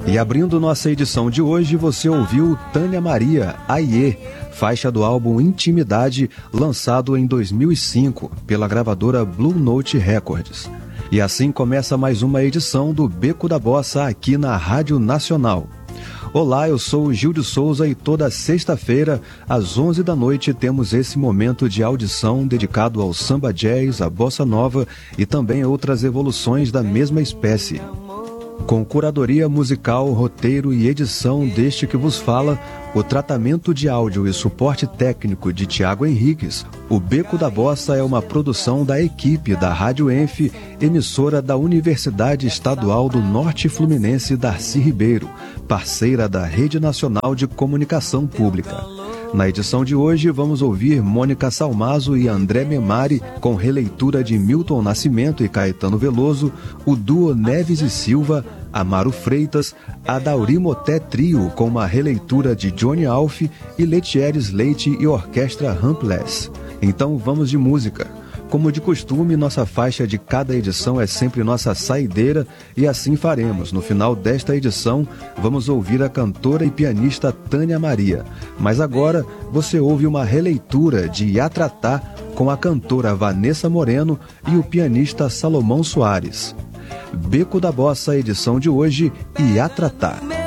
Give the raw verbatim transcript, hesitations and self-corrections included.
E abrindo nossa edição de hoje, você ouviu Tânia Maria, Aie, faixa do álbum Intimidade, lançado em dois mil e cinco pela gravadora Blue Note Records. E assim começa mais uma edição do Beco da Bossa aqui na Rádio Nacional. Olá, eu sou o Gil de Souza e toda sexta-feira, às onze da noite, temos esse momento de audição dedicado ao samba jazz, à bossa nova e também outras evoluções da mesma espécie. Com curadoria musical, roteiro e edição deste que vos fala, o tratamento de áudio e suporte técnico de Tiago Henriques, o Beco da Bossa é uma produção da equipe da Rádio Enf, emissora da Universidade Estadual do Norte Fluminense Darcy Ribeiro, parceira da Rede Nacional de Comunicação Pública. Na edição de hoje, vamos ouvir Mônica Salmazo e André Memari com releitura de Milton Nascimento e Caetano Veloso, o duo Neves e Silva, Amaro Freitas, a Daurimoté Trio com uma releitura de Johnny Alf e Letieres Leite e Orquestra Rampless. Então vamos de música. Como de costume, nossa faixa de cada edição é sempre nossa saideira e assim faremos. No final desta edição, vamos ouvir a cantora e pianista Tânia Maria. Mas agora, você ouve uma releitura de Iatratá com a cantora Vanessa Moreno e o pianista Salomão Soares. Beco da Bossa, edição de hoje, Iatratá.